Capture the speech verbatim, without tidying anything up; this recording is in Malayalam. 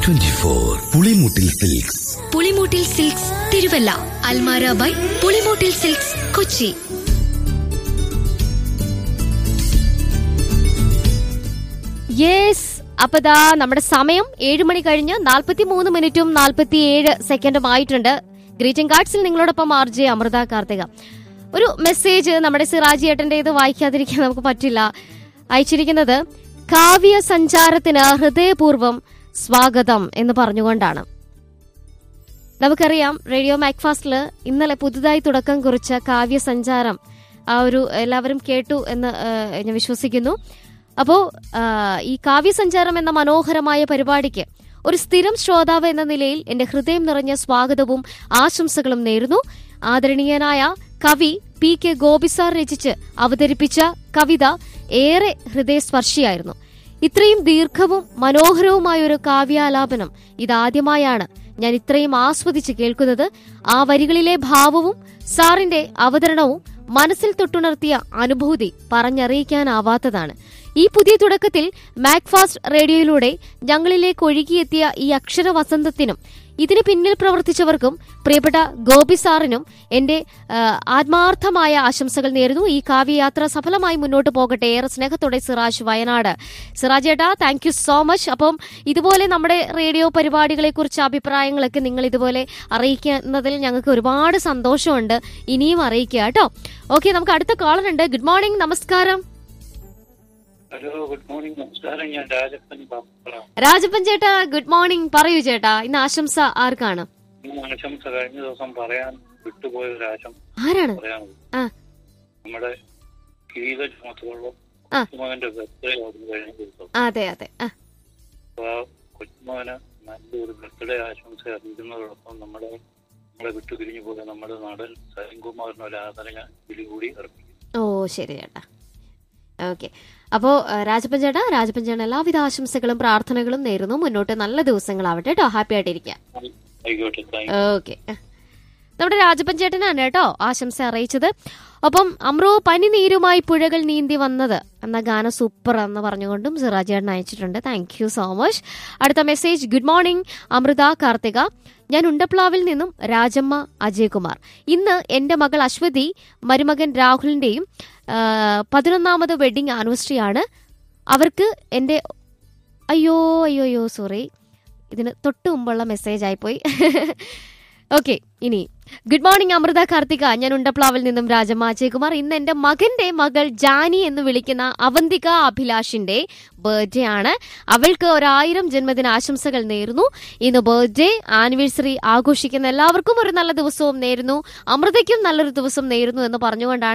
Twenty four Pulimoottil silks. Pulimoottil silks Thiruvalla. Almara by Pulimoottil silks Kochi. Yes, അപ്പതാ നമ്മുടെ സമയം ഏഴ് മണി കഴിഞ്ഞ് നാൽപ്പത്തി മൂന്ന് മിനിറ്റും നാൽപ്പത്തി ഏഴ് സെക്കൻഡും ആയിട്ടുണ്ട്. ഗ്രീറ്റിംഗ് കാർഡ്സിൽ നിങ്ങളോടൊപ്പം ആർ ജെ അമൃത കാർത്തിക. ഒരു മെസ്സേജ് നമ്മുടെ സിറാജി ഏട്ടന്റെ ഇത് വായിക്കാതിരിക്കാൻ നമുക്ക് പറ്റില്ല. അയച്ചിരിക്കുന്നത് കാവ്യ സഞ്ചാരത്തിന് ഹൃദയപൂർവ്വം സ്വാഗതം എന്ന് പറഞ്ഞുകൊണ്ടാണ്. നമുക്കറിയാം, റേഡിയോ മാക്ഫാസ്റ്റില് ഇന്നലെ പുതുതായി തുടക്കം കുറിച്ച കാവ്യ സഞ്ചാരം ആ ഒരു എല്ലാവരും കേട്ടു എന്ന് ഞാൻ വിശ്വസിക്കുന്നു. അപ്പോ ഈ കാവ്യസഞ്ചാരം എന്ന മനോഹരമായ പരിപാടിക്ക് ഒരു സ്ഥിരം ശ്രോതാവ് എന്ന നിലയിൽ എന്റെ ഹൃദയം നിറഞ്ഞ സ്വാഗതവും ആശംസകളും നേരുന്നു. ആദരണീയനായ കവി പി കെ ഗോപിസാർ രചിച്ച് അവതരിപ്പിച്ച കവിത ഏറെ ഹൃദയസ്പർശിയായിരുന്നു. ഇത്രയും ദീർഘവും മനോഹരവുമായ ഒരു കാവ്യാലാപനം ഇതാദ്യമായാണ് ഞാൻ ഇത്രയും ആസ്വദിച്ച് കേൾക്കുന്നത്. ആ വരികളിലെ ഭാവവും സാറിന്റെ അവതരണവും മനസ്സിൽ തൊട്ടുണർത്തിയ അനുഭൂതി പറഞ്ഞറിയിക്കാനാവാത്തതാണ്. ഈ പുതിയ തുടക്കത്തിൽ മാക്ഫാസ്റ്റ് റേഡിയോയിലൂടെ ഞങ്ങളിലേക്ക് ഒഴുകിയെത്തിയ ഈ അക്ഷര വസന്തത്തിനും ഇതിന് പിന്നിൽ പ്രവർത്തിച്ചവർക്കും പ്രിയപ്പെട്ട ഗോപി സാറിനും എന്റെ ആത്മാർത്ഥമായ ആശംസകൾ നേരുന്നു. ഈ കാവ്യയാത്ര സഫലമായി മുന്നോട്ട് പോകട്ടെ. ഏറെ സ്നേഹത്തോടെ സിറാജ്, വയനാട്. സിറാജ് ഏട്ടാ, താങ്ക് യു സോ മച്ച്. അപ്പം ഇതുപോലെ നമ്മുടെ റേഡിയോ പരിപാടികളെ കുറിച്ച് അഭിപ്രായങ്ങളൊക്കെ നിങ്ങൾ ഇതുപോലെ അറിയിക്കുന്നതിൽ ഞങ്ങൾക്ക് ഒരുപാട് സന്തോഷമുണ്ട്. ഇനിയും അറിയിക്കുക കേട്ടോ. ഓക്കെ, നമുക്ക് അടുത്ത കോളർ ഉണ്ട്. ഗുഡ് മോർണിംഗ്, നമസ്കാരം. Hello, good morning. നമസ്കാരം. ഞാൻ രാജപ്പൻ. രാജപ്പൻ ചേട്ടാ, ഗുഡ് മോർണിംഗ്. പറയൂ ചേട്ടാ, ഇന്ന് ആശംസ ആർക്കാണ്? ആശംസ കഴിഞ്ഞ ദിവസം പറയാൻ വിട്ടുപോയ ഒരു ആശംസ ആരാണ്? നമ്മുടെ ഗീത ചുമത്തുള്ള കൊച്ചുമോന്റെ ബർത്ത്ഡേ ആയിരുന്നു കഴിഞ്ഞ ദിവസം. അതെ അതെ. അപ്പൊ ആ കൊച്ചുമോന് നല്ലൊരു ബർത്ത്ഡേ ആശംസ അറിയിക്കുന്നതോടൊപ്പം നമ്മുടെ നമ്മളെ വിട്ടുപിരിഞ്ഞു പോയ നമ്മുടെ നടൻ സലിംകുമാറിന് ഒരു ആദരഞ്ജലി കൂടി അർപ്പിക്കും. ഓ ശരി ചേട്ടാ. ഓക്കെ, അപ്പോ രാജപ്പൻ ചേട്ടാ, രാജപ്പൻ ചേട്ടൻ എല്ലാവിധ ആശംസകളും പ്രാർത്ഥനകളും നേരുന്നു. മുന്നോട്ട് നല്ല ദിവസങ്ങളാവട്ടെ കേട്ടോ. ഹാപ്പി ആയിട്ടിരിക്കാം. ഓക്കെ, നമ്മുടെ രാജപ്പൻ ചേട്ടനാണ് കേട്ടോ ആശംസ അറിയിച്ചത്. ഒപ്പം അമ്രോ പനിനീരുമായി പുഴകൾ നീന്തി വന്നത് എന്ന ഗാനം സൂപ്പർ എന്ന് പറഞ്ഞുകൊണ്ടും സിറാജ് ചേട്ടൻ അയച്ചിട്ടുണ്ട്. Thank you so much. അടുത്ത message, good morning Amrita Karthika. ഞാൻ ഉണ്ടപ്ലാവിൽ നിന്നും രാജമ്മ അജയ്കുമാർ. ഇന്ന് എന്റെ മകൾ അശ്വതി മരുമകൻ രാഹുലിന്റെയും പതിനൊന്നാമത് വെഡിങ് ആനിവേഴ്സറി ആണ്. അവർക്ക് എന്റെ അയ്യോ അയ്യോ അയ്യോ സോറി, ഇതിന് തൊട്ട് മുമ്പുള്ള മെസ്സേജ് ആയിപ്പോയി. ഓക്കെ, ഇനി ഗുഡ് മോർണിംഗ് അമൃത കാർത്തിക. ഞാൻ ഉണ്ടപ്ലാവിൽ നിന്നും രാജമ്മ അജയ്കുമാർ. ഇന്ന് എന്റെ മകന്റെ മകൾ ജാനി എന്ന് വിളിക്കുന്ന അവന്തിക അഭിലാഷിന്റെ ബർത്ത്ഡേ ആണ്. അവൾക്ക് ഒരായിരം ജന്മദിന ആശംസകൾ നേരുന്നു. ഇന്ന് ബർത്ത്ഡേ ആനിവേഴ്സറി ആഘോഷിക്കുന്ന എല്ലാവർക്കും ഒരു നല്ല ദിവസവും നേരുന്നു. അമൃതയ്ക്കും നല്ലൊരു ദിവസം നേരുന്നു എന്ന് പറഞ്ഞുകൊണ്ടാണ്